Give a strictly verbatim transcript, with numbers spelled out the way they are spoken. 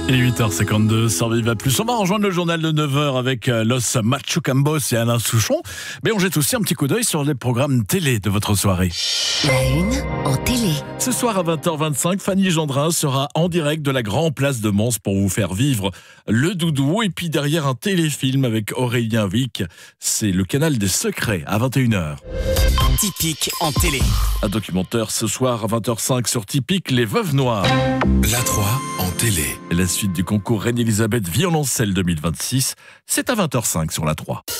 Et huit heures cinquante-deux, sans Viva Plus. On va rejoindre le journal de neuf heures avec Los Machucambos et Alain Souchon. Mais on jette aussi un petit coup d'œil sur les programmes télé de votre soirée. La une en télé. Ce soir à vingt heures vingt-cinq, Fanny Gendrin sera en direct de la Grand Place de Mons pour vous faire vivre le doudou. Et puis derrière un téléfilm avec Aurélien Vic, c'est le canal des secrets à vingt et une heures. Typique en télé. Un documentaire ce soir à vingt heures cinq sur Typique, Les Veuves Noires. La trois en télé. Et la suite du concours Reine-Elisabeth Violoncelle deux mille vingt-six, c'est à vingt heures cinq sur la trois.